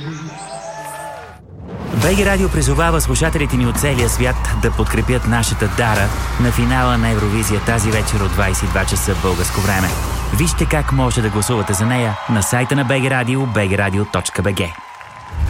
БГ Радио призовава слушателите ни от целия свят да подкрепят нашата Дара на финала на Евровизия тази вечер от 22 часа българско време. Вижте как може да гласувате за нея на сайта на БГ Радио, bgradio.bg.